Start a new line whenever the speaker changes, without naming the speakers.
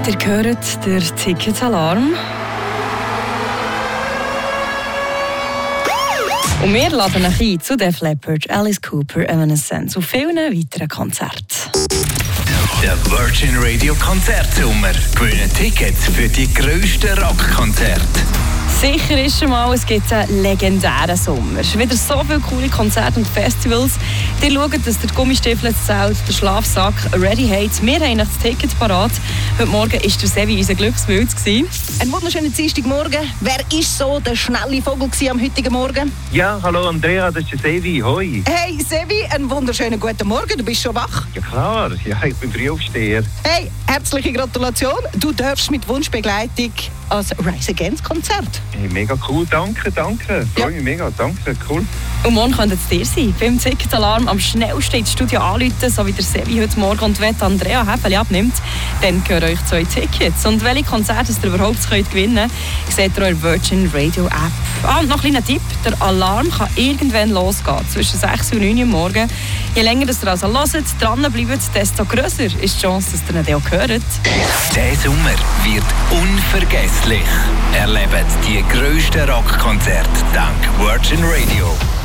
Ihr hört den Ticketalarm. Und wir laden euch ein zu Def Leppard, Alice Cooper, Evanescence und vielen weiteren Konzerten.
Der Virgin Radio Konzertsommer. Gewinnen Tickets für die grössten Rockkonzerte.
Sicher ist schon mal, es gibt einen legendären Sommer. Wieder so viele coole Konzerte und Festivals. Ihr schaut, dass der Gummistiefel, das Zelt, der Schlafsack ready habt. Wir haben das Ticket parat. Heute Morgen war der Sevi unser Glücksbild.
Ein wunderschöner Dienstagmorgen. Wer war so der schnelle Vogel am heutigen Morgen?
Ja, hallo Andrea, das ist der Sevi. Hoi.
Hey Sevi, einen wunderschönen guten Morgen. Du bist schon wach?
Ja klar, ja, ich bin Frühaufsteher.
Hey, herzliche Gratulation. Du darfst mit Wunschbegleitung als Rise Against Konzert.
Hey, mega cool, danke. Freue mich mega, danke, cool.
Und morgen könnt es dir sein. Beim Ticketalarm am schnellsten ins Studio anrufen, so wie der Sevi heute Morgen. Und wenn Andrea Häfeli abnimmt, dann gehören euch 2 Tickets. Und welche Konzerte ihr überhaupt gewinnen könnt, seht ihr in der Virgin Radio App. Und noch ein kleiner Tipp, der Alarm kann irgendwann losgehen, zwischen 6 und 9 Uhr morgen. Je länger ihr also hört, dranbleibt, desto grösser ist die Chance, dass ihr ihn auch hört.
Der Sommer wird unvergesslich. Erlebt die grössten Rockkonzerte dank Virgin Radio.